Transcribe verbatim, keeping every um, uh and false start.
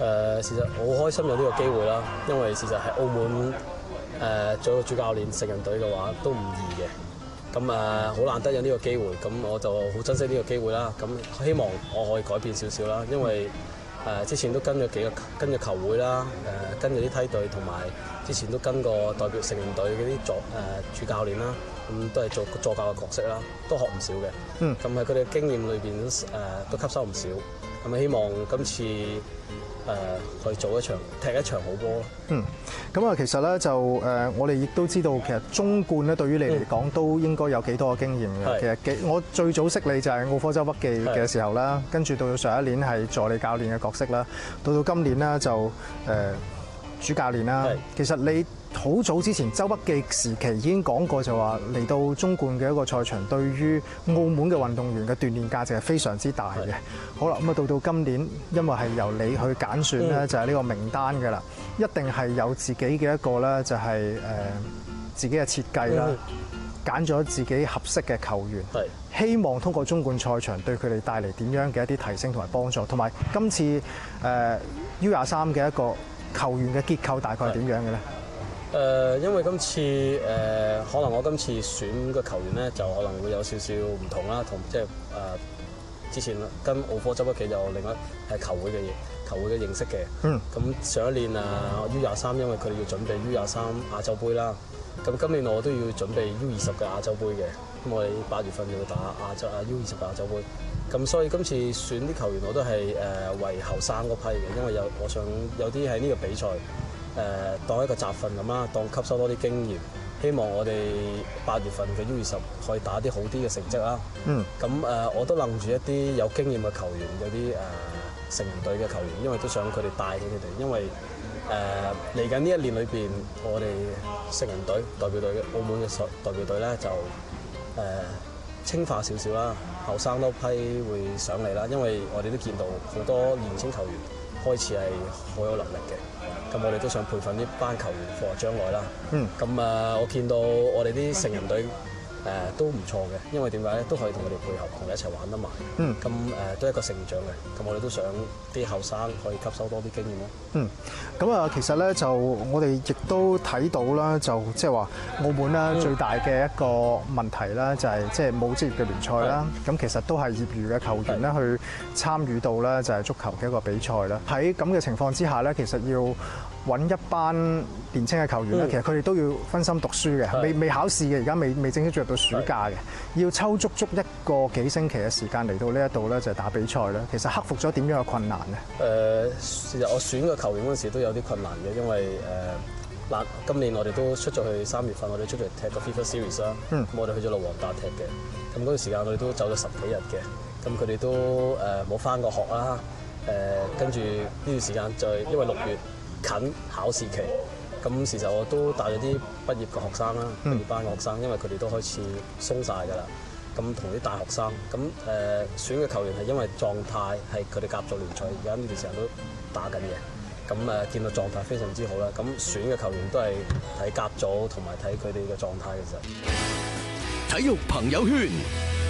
誒，事實我好開心有呢個機會啦，因為事實喺澳門誒做個主教練成人隊嘅話都唔易嘅。咁誒好難得有呢個機會，咁我就好珍惜呢個機會啦。咁希望我可以改變少少啦，因為誒之前都跟咗幾個跟咗球會啦，誒跟咗啲梯隊，同埋之前都跟過代表成人隊嗰啲助誒主教練啦，咁都係做助教嘅角色啦，都學唔少嘅。嗯。咁喺佢哋嘅經驗裏邊誒都吸收唔少。咁希望今次誒去做一場踢一場好波咯。嗯， 咁啊，其實咧就誒，我哋亦都知道，其實中冠咧對於你嚟講都應該有幾多嘅經驗嘅。其實幾我最早識你就係奧科州筆記嘅時候啦，跟住到到上一年係助理教練嘅角色啦，到到今年咧就誒主教練啦。其實你好早之前州筆記時期已經講過，就話嚟到中冠嘅一個賽場，對於澳門嘅運動員嘅鍛鍊價值係非常之大嘅。好啦，咁啊到到今年，因為係由你去揀選咧，就係呢個名單㗎啦，一定係有自己嘅一個咧，就係誒自己嘅設計啦，揀咗自己合適嘅球員，希望通過中冠賽場對佢哋帶嚟點樣嘅一啲提升同埋幫助，同埋今次誒 U 廿三嘅一個球員嘅結構大概係點樣嘅咧？ 誒，因為今次誒，可能我今次選嘅球員咧，就可能會有少少唔同啦，同即係誒之前跟奧科州筆記就另外係球會嘅嘢，球會嘅認識嘅。嗯。咁上一年啊 U 廿三，因為佢哋要準備 U 廿三亞洲杯啦。咁今年我都要準備 U 二十嘅亞洲杯嘅。咁我哋八月份要打亞洲啊 U 二十嘅亞洲杯。咁所以今次選啲球員我都係誒為後生嗰批嘅，因為有我想有啲喺呢個比賽。誒當一個集訓咁啦，當吸收多啲經驗，希望我哋八月份嘅 U 二十可以打啲好啲嘅成績啦。嗯。咁誒，我都諗住一啲有經驗嘅球員，有啲誒成人隊嘅球員，因為都想佢哋帶起佢哋。因為誒嚟緊呢一年裏邊，我哋成人隊代表隊嘅澳門嘅代表隊咧就誒、呃、清化少少啦，後生多批會上嚟啦。因為我哋都見到好多年輕球員開始係好有能力嘅。咁我哋都想培訓呢班球員放喺將來啦。嗯。咁啊，我見到我哋啲成人隊誒都唔錯嘅，因為點解咧？都可以同佢哋配合，同佢一齊玩得埋。嗯。咁誒都係一個成長嘅，咁我哋都想啲後生可以吸收多啲經驗咯。嗯。咁啊，其實咧就我哋亦都睇到啦，就即係話澳門咧最大嘅一個問題啦，就係即係冇職業嘅聯賽啦。咁其實都係業餘嘅球員咧去參與到咧就係足球嘅一個比賽啦。喺咁嘅情況之下咧，其實要揾一班年青嘅球員咧，其實佢哋都要分心讀書嘅，未未考試嘅，而家未未正式進入到暑假嘅，要抽足足一個幾星期嘅時間嚟到呢一度咧，就係打比賽咧。其實克服咗點樣嘅困難咧？誒，其實我選個球員嗰陣時都有啲困難嘅，因為誒嗱，今年我哋都出咗去三月份，我哋出咗去踢個 FIFA Series 啦。嗯。咁我哋去咗盧旺達踢嘅，咁嗰段時間我哋都走咗十幾日嘅，咁佢哋都誒冇返過學啦。誒，跟住呢段時間就係因為六月近考試期，咁事實我都帶咗啲畢業嘅學生啦，畢業班嘅學生，因為佢哋都開始鬆晒㗎啦。咁同啲大學生，咁誒、呃、選嘅球員係因為狀態係佢哋甲組聯賽，而家呢段時間都打緊嘅。咁誒見到狀態非常之好啦。咁選嘅球員都係睇甲組同埋睇佢哋嘅狀態嘅啫。 體育朋友圈。